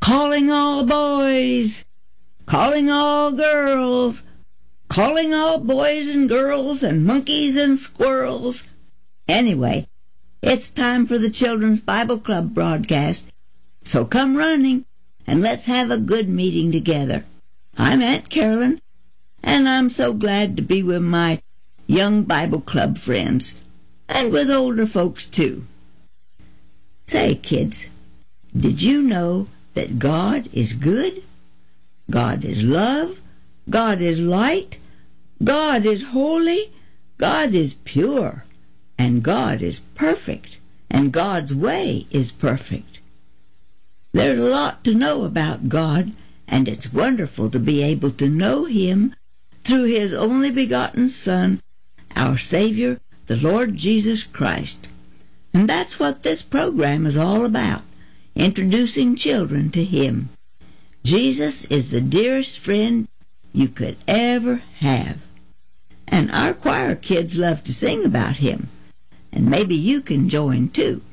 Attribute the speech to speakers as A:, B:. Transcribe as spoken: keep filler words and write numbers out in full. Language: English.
A: calling all boys, calling all girls, calling all boys and girls and monkeys and squirrels. Anyway, it's time for the Children's Bible Club broadcast, so come running and let's have a good meeting together. I'm Aunt Carolyn, and I'm so glad to be with my young Bible Club friends, and with older folks too. Say, kids, did you know that God is good? God is love. God is light. God is holy. God is pure. And God is perfect. And God's way is perfect. There's a lot to know about God, and it's wonderful to be able to know Him through His only begotten Son, our Savior, the Lord Jesus Christ. And that's what this program is all about, introducing children to Him. Jesus is the dearest friend you could ever have. And our choir kids love to sing about Him, and maybe you can join too.